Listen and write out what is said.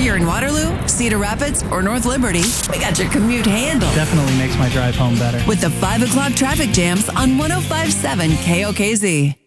you're in Waterloo, Cedar Rapids, or North Liberty, we got your commute handled. Definitely makes my drive home better. With the 5 o'clock traffic jams on 105.7 KOKZ.